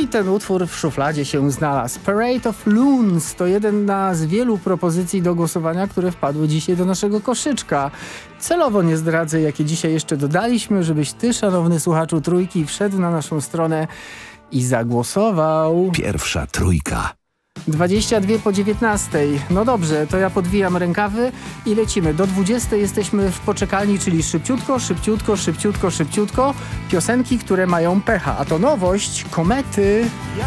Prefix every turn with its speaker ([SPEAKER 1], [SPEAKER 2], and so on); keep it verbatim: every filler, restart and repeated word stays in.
[SPEAKER 1] ten utwór w szufladzie się znalazł. Parade of Loons to jedna z wielu propozycji do głosowania, które wpadły dzisiaj do naszego koszyczka. Celowo nie zdradzę, jakie dzisiaj jeszcze dodaliśmy, żebyś ty, szanowny słuchaczu Trójki, wszedł na naszą stronę i zagłosował.
[SPEAKER 2] Pierwsza trójka.
[SPEAKER 1] dwadzieścia dwie po dziewiętnastej. No dobrze, to ja podwijam rękawy i lecimy. Do dwudziestej jesteśmy w poczekalni, czyli szybciutko, szybciutko, szybciutko, szybciutko. Piosenki, które mają pecha. A to nowość, Komety.